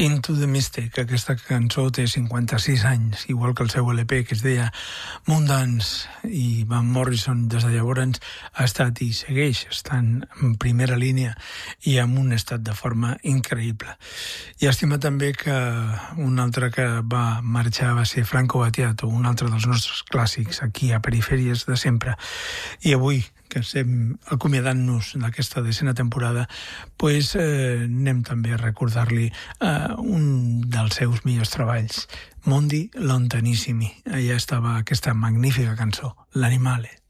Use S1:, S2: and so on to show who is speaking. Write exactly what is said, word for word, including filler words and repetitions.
S1: Into the Mystic. Aquesta cançó té cinquanta-sis anys, igual que el seu L P, que es deia Moondance, i Van Morrison des de llavors ha estat i segueix estant en primera línia i amb un estat de forma increïble. Llàstima també que un altre que va marxar va ser Franco Battiato, un altre dels nostres clàssics aquí a Perifèries de sempre. I avui, que estem acomiadant-nos d'aquesta decena temporada, pues, eh, anem també a recordar-li eh, un dels seus millors treballs, Mondi Lontanissimi. Allà estava aquesta magnífica cançó, L'Animale.